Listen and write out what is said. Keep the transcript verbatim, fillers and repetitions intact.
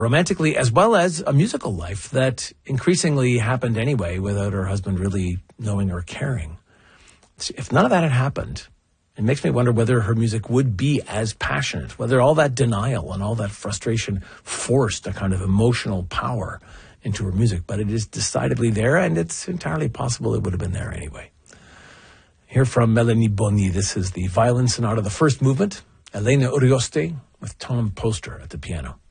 romantically as well as a musical life that increasingly happened anyway without her husband really knowing or caring. If none of that had happened, it makes me wonder whether her music would be as passionate, whether all that denial and all that frustration forced a kind of emotional power into her music. But it is decidedly there, and it's entirely possible it would have been there anyway. Here from Melanie Boni, this is the Violin Sonata, the first movement, Elena Urioste with Tom Poster at the piano.